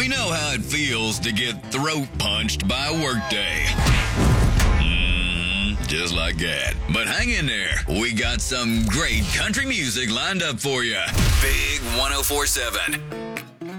We know how it feels to get throat punched by a workday. Just like that. But hang in there. We got some great country music lined up for you. Big 104.7.